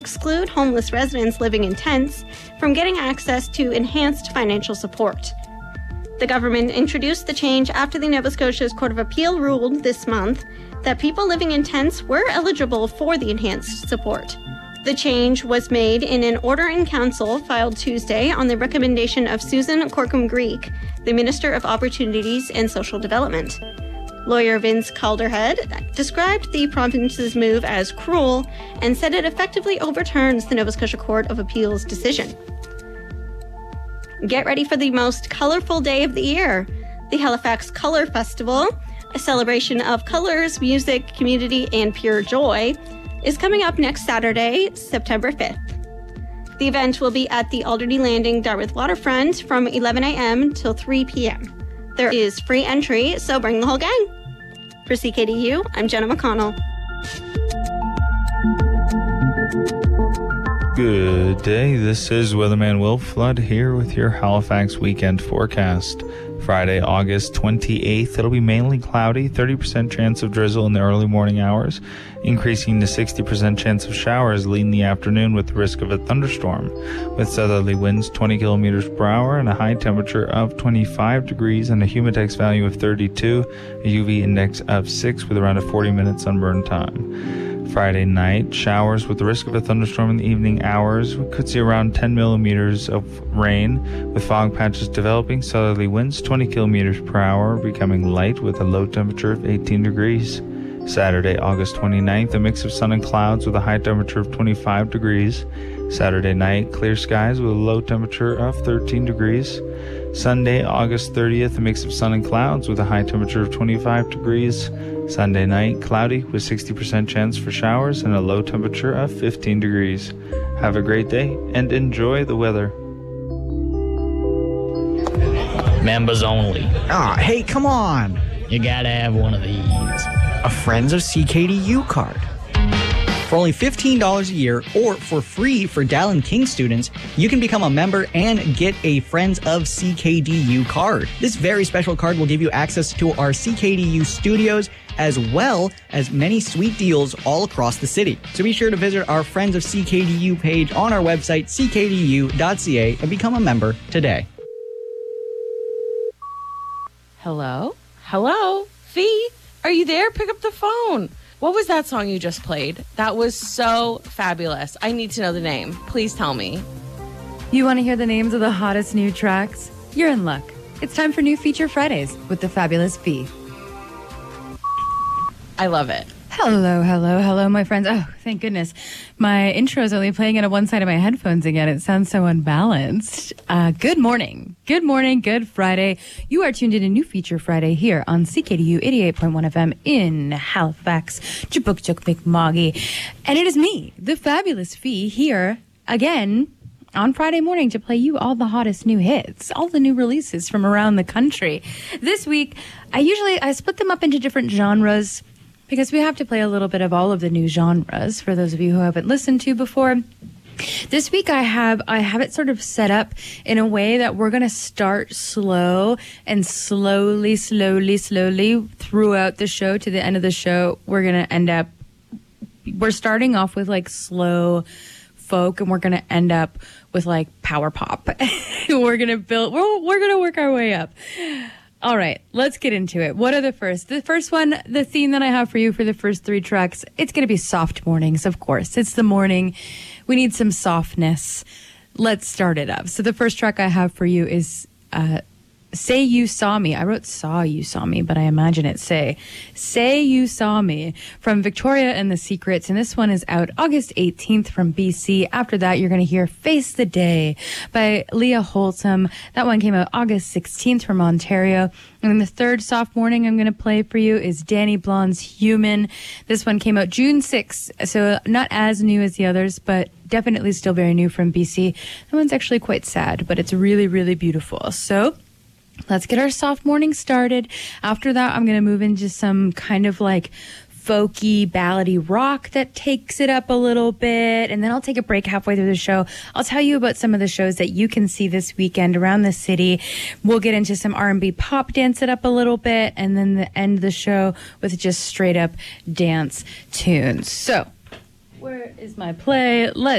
exclude homeless residents living in tents from getting access to enhanced financial support. The government introduced the change after the Nova Scotia's Court of Appeal ruled this month that people living in tents were eligible for the enhanced support. The change was made in an order in council filed Tuesday on the recommendation of Susan Corkum-Greek, the Minister of Opportunities and Social Development. Lawyer Vince Calderhead described the province's move as cruel and said it effectively overturns the Nova Scotia Court of Appeal's decision. Get ready for the most colorful day of the year. The Halifax Colour Festival, a celebration of colors, music, community, and pure joy, is coming up next Saturday, September 5th. The event will be at the Alderney Landing Dartmouth Waterfront from 11 a.m. till 3 p.m. There is free entry, so bring the whole gang. For CKDU, I'm Jenna McConnell. Good day, this is Weatherman Will Flood here with your Halifax weekend forecast. Friday, August 28th, it'll be mainly cloudy, 30% chance of drizzle in the early morning hours, increasing to 60% chance of showers late in the afternoon with the risk of a thunderstorm, with southerly winds 20 kilometers per hour and a high temperature of 25 degrees and a humidex value of 32, a UV index of 6 with around a 40-minute sunburn time. Friday night, showers with the risk of a thunderstorm in the evening hours. We could see around 10 millimeters of rain, with fog patches developing, southerly winds 20 kilometers per hour, becoming light with a low temperature of 18 degrees. Saturday, August 29th, a mix of sun and clouds with a high temperature of 25 degrees. Saturday night, clear skies with a low temperature of 13 degrees. Sunday, August 30th, a mix of sun and clouds with a high temperature of 25 degrees. Sunday night, cloudy with 60% chance for showers and a low temperature of 15 degrees. Have a great day and enjoy the weather. Members only. Hey, come on. You gotta have one of these. A Friends of CKDU card. For only $15 a year or for free for Dallin King students, you can become a member and get a Friends of CKDU card. This very special card will give you access to our CKDU studios as well as many sweet deals all across the city. So be sure to visit our Friends of CKDU page on our website, ckdu.ca, and become a member today. Hello? Hello? Fee? Are you there? Pick up the phone. What was that song you just played? That was so fabulous. I need to know the name. Please tell me. You want to hear the names of the hottest new tracks? You're in luck. It's time for New Feature Fridays with the fabulous Fee. I love it. Hello, my friends. Oh, thank goodness. My intro is only playing out of one side of my headphones again. It sounds so unbalanced. Good morning, good Friday. You are tuned in to New Feature Friday here on CKDU 88.1 FM in Halifax, Jabukjuk McMoggy. And it is me, the fabulous Fee, here again on Friday morning to play you all the hottest new hits, all the new releases from around the country. This week, I split them up into different genres, because we have to play a little bit of all of the new genres for those of you who haven't listened to before. This week I have it sort of set up in a way that we're going to start slow and slowly throughout the show to the end of the show. We're starting off with like slow folk and we're going to end up with like power pop. we're going to work our way up. All right, let's get into it. What are the first? The first one, the theme that I have for you for the first three tracks, it's going to be soft mornings, of course. It's the morning. We need some softness. Let's start it up. So the first track I have for you is Say You Saw Me. I wrote Saw You Saw Me, but I imagine it's Say You Saw Me from Victoria and the Secrets. And this one is out August 18th from BC. After that, you're going to hear Face the Day by Leah Holtom. That one came out August 16th from Ontario. And then the third soft morning I'm going to play for you is Danny Blonde's Human. This one came out June 6th, so not as new as the others, but definitely still very new from BC. That one's actually quite sad, but it's really, really beautiful. So let's get our soft morning started. After that, I'm going to move into some kind of like folky, ballady rock that takes it up a little bit. And then I'll take a break halfway through the show. I'll tell you about some of the shows that you can see this weekend around the city. We'll get into some R&B pop, dance it up a little bit, and then end the show with just straight up dance tunes. So Where is my play? Let's